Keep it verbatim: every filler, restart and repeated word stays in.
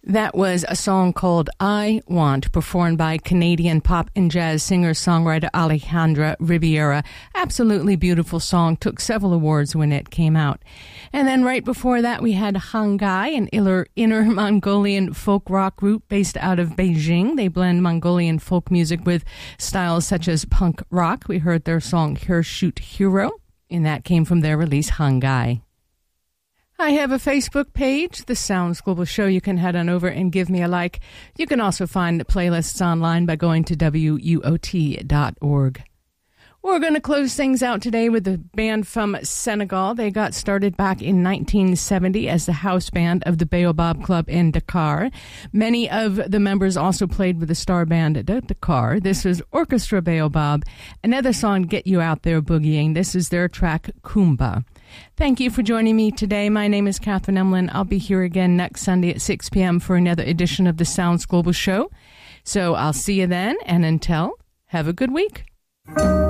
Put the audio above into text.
That was a song called I Want, performed by Canadian pop and jazz singer-songwriter Alejandra Riviera. Absolutely beautiful song, took several awards when it came out. And then right before that we had Hangai, an inner, inner Mongolian folk rock group based out of Beijing. They blend Mongolian folk music with styles such as punk rock. We heard their song Here Shoot Hero, and that came from their release Hangai. I have a Facebook page, The Sounds Global Show. You can head on over and give me a like. You can also find the playlists online by going to W U O T dot org. We're going to close things out today with a band from Senegal. They got started back in nineteen seventy as the house band of the Baobab Club in Dakar. Many of the members also played with the star band at Dakar. This was Orchestra Baobab. Another song, Get You Out There Boogieing. This is their track, Kumba. Thank you for joining me today. My name is Catherine Emlin. I'll be here again next Sunday at six p.m. for another edition of the Sounds Global Show. So I'll see you then, and until, have a good week.